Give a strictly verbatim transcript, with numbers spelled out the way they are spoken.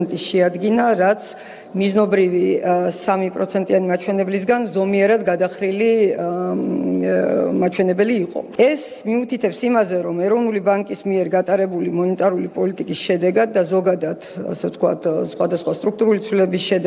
შეადგინა, რაც მიზნობრივი სამი პროცენტიანი მაჩვენებლისგან ზომიერად გადახრილი მაჩვენებელი იყო. ეს მიუთითებს იმაზე, რომ ეროვნული ბანკის მიერ გატარებული მონეტარული პოლიტიკის შედეგად და ზოგადად, ასე ვთქვათ, სხვადასხვა სტრუქტურული ცვლილების შედეგად